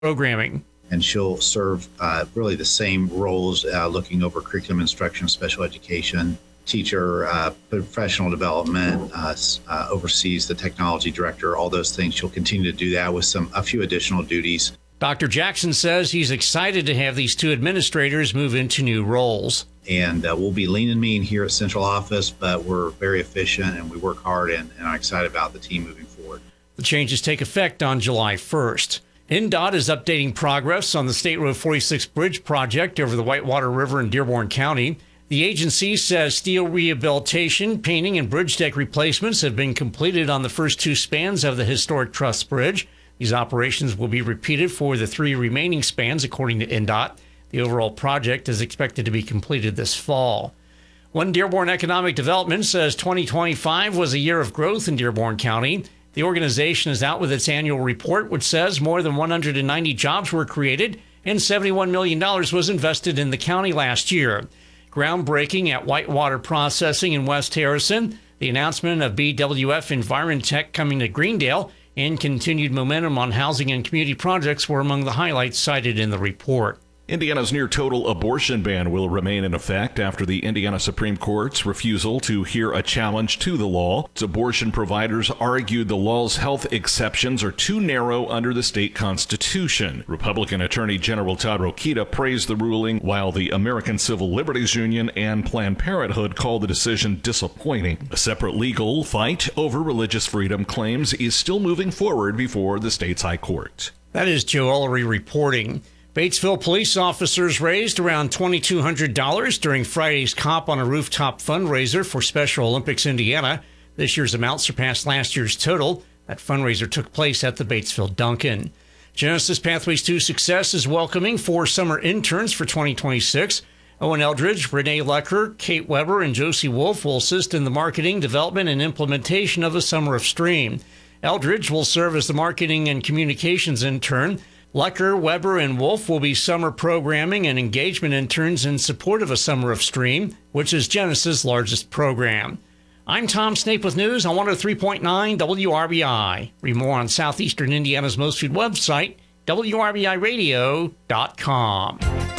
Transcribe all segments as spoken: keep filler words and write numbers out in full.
programming. And she'll serve uh, really the same roles, uh, looking over curriculum instruction, special education, teacher, uh, professional development, uh, uh, oversees the technology director, all those things. She'll continue to do that with some a few additional duties. Doctor Jackson says he's excited to have these two administrators move into new roles. And uh, we'll be lean and mean here at central office, but we're very efficient and we work hard, and, and I'm excited about the team moving forward. The changes take effect on July first. N D O T is updating progress on the State Road forty-six bridge project over the Whitewater River in Dearborn County. The agency says steel rehabilitation, painting, and bridge deck replacements have been completed on the first two spans of the historic Truss Bridge. These operations will be repeated for the three remaining spans, according to N D O T. The overall project is expected to be completed this fall. One Dearborn Economic Development says twenty twenty-five was a year of growth in Dearborn County. The organization is out with its annual report, which says more than one hundred ninety jobs were created and seventy-one million dollars was invested in the county last year. Groundbreaking at Whitewater Processing in West Harrison, the announcement of B W F Envirotech coming to Greendale, and continued momentum on housing and community projects were among the highlights cited in the report. Indiana's near-total abortion ban will remain in effect after the Indiana Supreme Court's refusal to hear a challenge to the law. Abortion providers argued the law's health exceptions are too narrow under the state constitution. Republican Attorney General Todd Rokita praised the ruling, while the American Civil Liberties Union and Planned Parenthood called the decision disappointing. A separate legal fight over religious freedom claims is still moving forward before the state's high court. That is Joe Ullery reporting. Batesville police officers raised around two thousand two hundred dollars during Friday's Cop on a Rooftop fundraiser for Special Olympics Indiana. This year's amount surpassed last year's total. That fundraiser took place at the Batesville Duncan. Genesis Pathways to Success is welcoming four summer interns for twenty twenty-six. Owen Eldridge, Renee Lecker, Kate Weber, and Josie Wolf will assist in the marketing, development, and implementation of a Summer of Stream. Eldridge will serve as the marketing and communications intern. Lecker, Weber, and Wolf will be summer programming and engagement interns in support of a Summer of Stream, which is Genesis' largest program. I'm Tom Snape with news on one oh three point nine W R B I. Read more on Southeastern Indiana's Most Food website, W R B I radio dot com.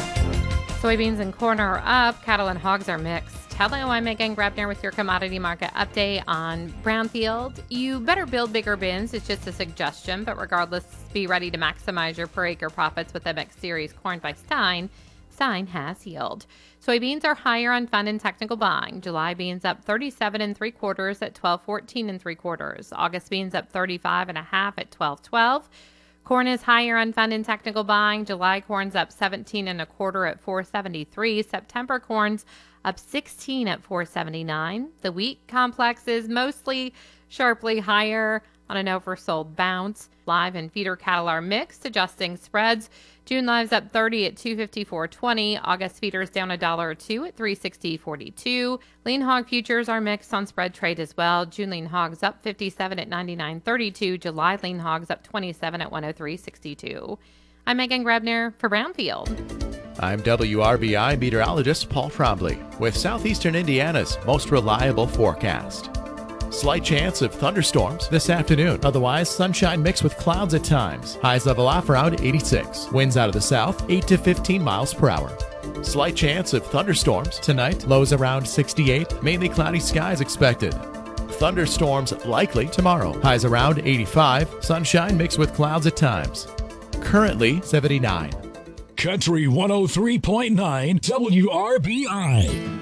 Soybeans and corn are up. Cattle and hogs are mixed. Hello, I'm Megan Grabner with your commodity market update on Brownfield. You better build bigger bins. It's just a suggestion, but regardless, be ready to maximize your per acre profits with M X Series corn by Stein. Stein has yield. Soybeans are higher on fund and technical buying. July beans up thirty-seven and three quarters at twelve fourteen and three quarters. August beans up thirty-five and a half at twelve twelve. Corn is higher on fund and technical buying. July corn's up seventeen and a quarter at four seventy-three. September corn's up sixteen at four seventy-nine. The wheat complex is mostly sharply higher on an oversold bounce. Live and feeder cattle are mixed, adjusting spreads. June live's up thirty at two fifty-four twenty. August feeders down a dollar or two at three sixty forty-two. Lean hog futures are mixed on spread trade as well. June lean hogs up fifty-seven at ninety-nine thirty-two. July lean hogs up twenty-seven at one oh three sixty-two. I'm Megan Grabner for Brownfield. I'm W R B I meteorologist Paul Trombley with Southeastern Indiana's most reliable forecast. Slight chance of thunderstorms this afternoon. Otherwise, sunshine mixed with clouds at times. Highs level off around eighty-six. Winds out of the south, eight to fifteen miles per hour. Slight chance of thunderstorms tonight. Lows around sixty-eight. Mainly cloudy skies expected. Thunderstorms likely tomorrow. Highs around eighty-five. Sunshine mixed with clouds at times. Currently seventy-nine. Country one oh three point nine W R B I.